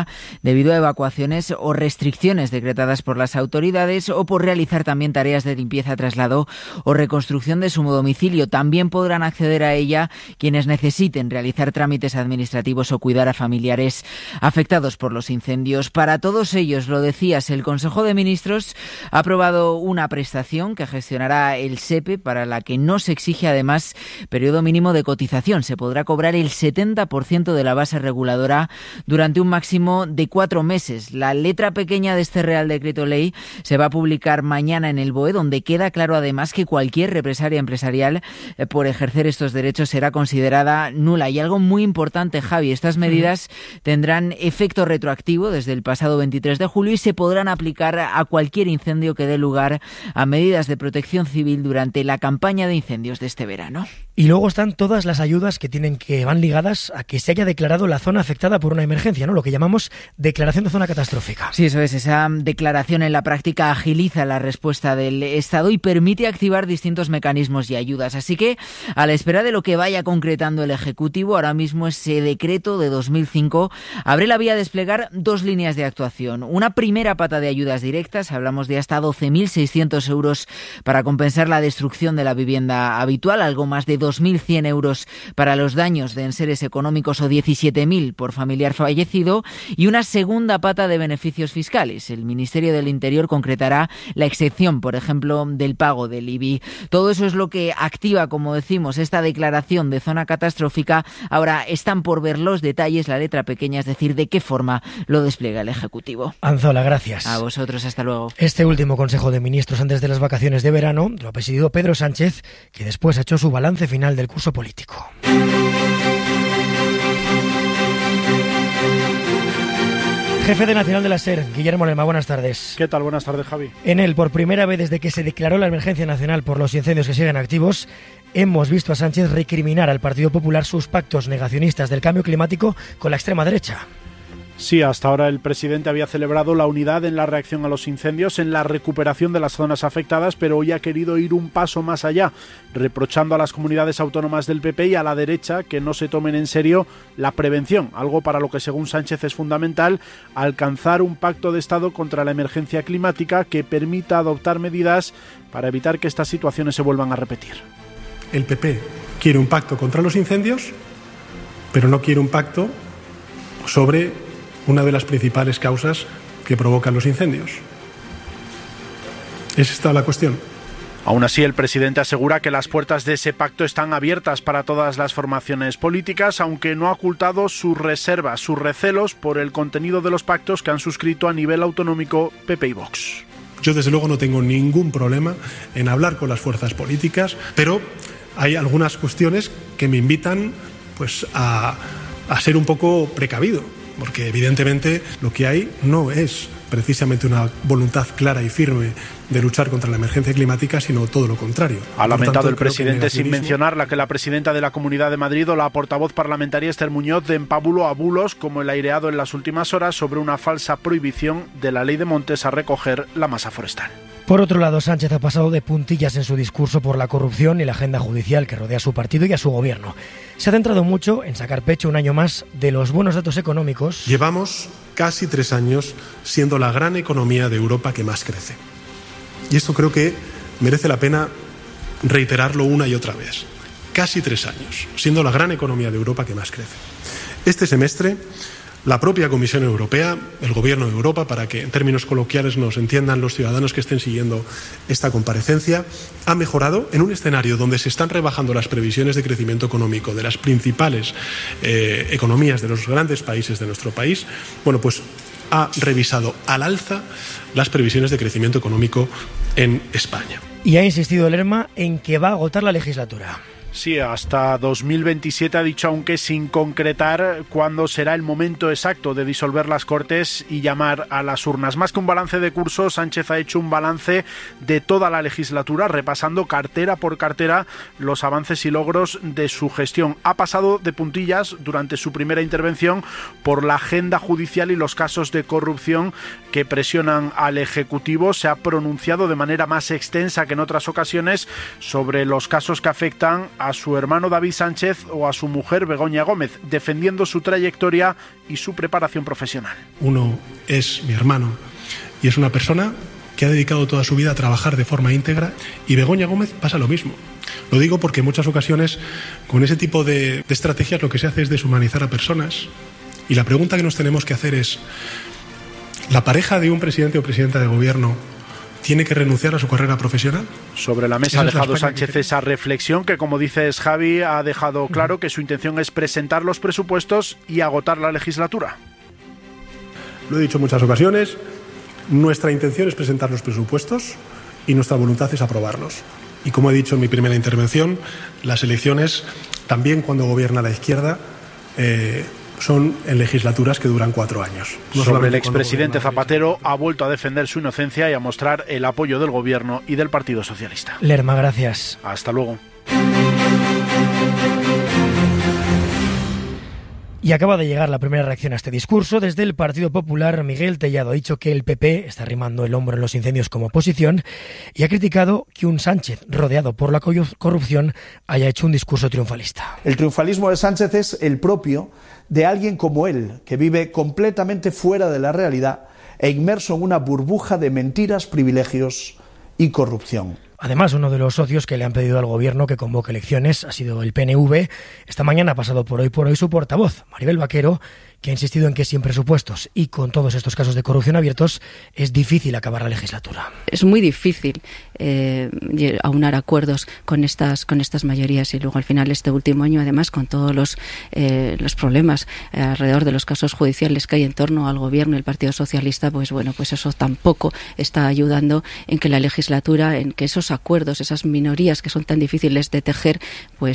casa debido a evacuaciones o restricciones decretadas por las autoridades o por realizar también tareas de limpieza, traslado o reconstrucción de su domicilio. También podrán acceder a ella quienes necesiten realizar trámites administrativos o cuidar a familiares afectados por los incendios. Para todos ellos, lo decías, el Consejo de Ministros ha aprobado una prestación que gestionará el SEPE, para la que no se exige además periodo mínimo de cotización. Se podrá cobrar el setenta por ciento de la base reguladora durante un máximo de cuatro meses. La letra pequeña de este Real Decreto Ley se va a publicar mañana en el B O E, donde queda claro además que cualquier represalia empresarial eh, por ejercer estos derechos será considerada nula. Y algo muy importante, Javi, estas medidas tendrán efecto retroactivo desde el pasado veintitrés de julio y se podrán aplicar a cualquier incendio que dé lugar a medidas de protección civil durante la campaña de incendios de este verano. Y luego están todas las ayudas que tienen que van ligadas a que se haya declarado la zona afectada por una emergencia, ¿no? Lo que llamamos declaración de zona catastrófica. Sí, eso es. Esa declaración en la práctica agiliza la respuesta del Estado y permite activar distintos mecanismos y ayudas. Así que, a la espera de lo que vaya concretando el Ejecutivo, ahora mismo ese decreto de dos mil cinco abre la vía a desplegar dos líneas de actuación. Una primera pata de ayudas directas, hablamos de hasta doce mil seiscientos euros para compensar la destrucción de la vivienda habitual, algo más de dos mil cien euros para los daños de enseres económicos o diecisiete mil por familiar fallecido, y una segunda pata de beneficios fiscales. El Ministerio del Interior concretará la excepción, por ejemplo, del pago del I B I. Todo eso es lo que activa, como decimos, esta declaración de zona catastrófica. Ahora están por ver los detalles, la letra pequeña, es decir, de qué forma lo despliega el Ejecutivo. Anzola, gracias. A vosotros, hasta luego. Este último Consejo de Ministros antes de las vacaciones de verano lo ha presidido Pedro Sánchez, que después ha hecho su balance final del curso político. Jefe de Nacional de la SER, Guillermo Lema, buenas tardes. ¿Qué tal? Buenas tardes, Javi. En él, por primera vez desde que se declaró la emergencia nacional por los incendios que siguen activos, hemos visto a Sánchez recriminar al Partido Popular sus pactos negacionistas del cambio climático con la extrema derecha. Sí, hasta ahora el presidente había celebrado la unidad en la reacción a los incendios, en la recuperación de las zonas afectadas, pero hoy ha querido ir un paso más allá, reprochando a las comunidades autónomas del P P y a la derecha que no se tomen en serio la prevención, algo para lo que según Sánchez es fundamental, alcanzar un pacto de Estado contra la emergencia climática que permita adoptar medidas para evitar que estas situaciones se vuelvan a repetir. El P P quiere un pacto contra los incendios, pero no quiere un pacto sobre una de las principales causas que provocan los incendios. ¿Es esta la cuestión? Aún así, el presidente asegura que las puertas de ese pacto están abiertas para todas las formaciones políticas, aunque no ha ocultado sus reservas, sus recelos por el contenido de los pactos que han suscrito a nivel autonómico P P y Vox. Yo, desde luego, no tengo ningún problema en hablar con las fuerzas políticas, pero hay algunas cuestiones que me invitan pues, a, a ser un poco precavido. Porque evidentemente lo que hay no es precisamente una voluntad clara y firme de luchar contra la emergencia climática, sino todo lo contrario. Ha lamentado el presidente, sin mencionar la que la presidenta de la Comunidad de Madrid o la portavoz parlamentaria Esther Muñoz de empabulo a bulos como el aireado en las últimas horas sobre una falsa prohibición de la ley de montes a recoger la masa forestal. Por otro lado, Sánchez ha pasado de puntillas en su discurso por la corrupción y la agenda judicial que rodea a su partido y a su gobierno. Se ha centrado mucho en sacar pecho un año más de los buenos datos económicos. Llevamos casi tres años siendo la gran economía de Europa que más crece. Y esto creo que merece la pena reiterarlo una y otra vez. Casi tres años siendo la gran economía de Europa que más crece. Este semestre, la propia Comisión Europea, el Gobierno de Europa, para que en términos coloquiales nos entiendan los ciudadanos que estén siguiendo esta comparecencia, ha mejorado en un escenario donde se están rebajando las previsiones de crecimiento económico de las principales eh, economías de los grandes países de nuestro país. Bueno, pues ha revisado al alza las previsiones de crecimiento económico en España. Y ha insistido Lerma en que va a agotar la legislatura. Sí, hasta dos mil veintisiete ha dicho, aunque sin concretar cuándo será el momento exacto de disolver las Cortes y llamar a las urnas. Más que un balance de curso, Sánchez ha hecho un balance de toda la legislatura, repasando cartera por cartera los avances y logros de su gestión. Ha pasado de puntillas durante su primera intervención por la agenda judicial y los casos de corrupción que presionan al Ejecutivo. Se ha pronunciado de manera más extensa que en otras ocasiones sobre los casos que afectan a a su hermano David Sánchez o a su mujer Begoña Gómez, defendiendo su trayectoria y su preparación profesional. Uno es mi hermano y es una persona que ha dedicado toda su vida a trabajar de forma íntegra, y Begoña Gómez pasa lo mismo. Lo digo porque en muchas ocasiones con ese tipo de, de estrategias lo que se hace es deshumanizar a personas, y la pregunta que nos tenemos que hacer es: ¿la pareja de un presidente o presidenta de gobierno tiene que renunciar a su carrera profesional? Sobre la mesa ha dejado Sánchez esa reflexión que, como dices, Javi, ha dejado claro que su intención es presentar los presupuestos y agotar la legislatura. Lo he dicho en muchas ocasiones, nuestra intención es presentar los presupuestos y nuestra voluntad es aprobarlos. Y como he dicho en mi primera intervención, las elecciones, también cuando gobierna la izquierda, eh, son en legislaturas que duran cuatro años. No Sobre el expresidente Zapatero, ha vuelto a defender su inocencia y a mostrar el apoyo del Gobierno y del Partido Socialista. Lerma, gracias. Hasta luego. Y acaba de llegar la primera reacción a este discurso. Desde el Partido Popular, Miguel Tellado ha dicho que el P P está arrimando el hombro en los incendios como oposición y ha criticado que un Sánchez rodeado por la corrupción haya hecho un discurso triunfalista. El triunfalismo de Sánchez es el propio de alguien como él, que vive completamente fuera de la realidad e inmerso en una burbuja de mentiras, privilegios y corrupción. Además, uno de los socios que le han pedido al gobierno que convoque elecciones ha sido el P N V. Esta mañana ha pasado por Hoy por Hoy su portavoz, Maribel Vaquero, que ha insistido en que sin presupuestos y con todos estos casos de corrupción abiertos es difícil acabar la legislatura. Es muy difícil eh, aunar acuerdos con estas con estas mayorías, y luego al final este último año, además, con todos los eh, los problemas eh, alrededor de los casos judiciales que hay en torno al gobierno y el Partido Socialista, pues bueno, pues eso tampoco está ayudando en que la legislatura, en que esos acuerdos, esas minorías que son tan difíciles de tejer, pues